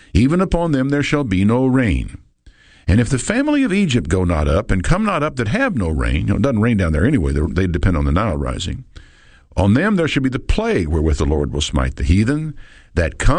even upon them there shall be no rain. And if the family of Egypt go not up, and come not up that have no rain, it doesn't rain down there anyway, they depend on the Nile rising, on them there shall be the plague wherewith the Lord will smite the heathen that come